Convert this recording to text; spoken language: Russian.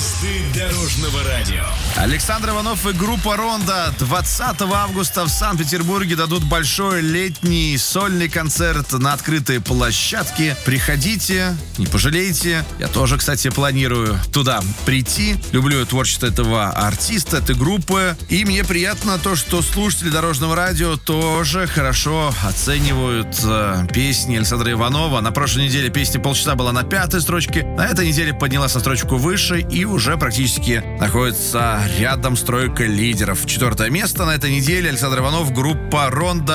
Звезды дорожного радио. Александр Иванов и группа «Рондо» 20 августа в Санкт-Петербурге дадут большой летний сольный концерт на открытой площадке. Приходите, не пожалеете. Я тоже, кстати, планирую туда прийти. Люблю творчество этого артиста, этой группы. И мне приятно то, что слушатели дорожного радио тоже хорошо оценивают песни Александра Иванова. На прошлой неделе песня «Полчаса» была на 5-й строчке. На этой неделе поднялась на строчку выше и уже практически находится рядом с тройкой лидеров. 4-е место на этой неделе. Александр Иванов, группа «Рондо».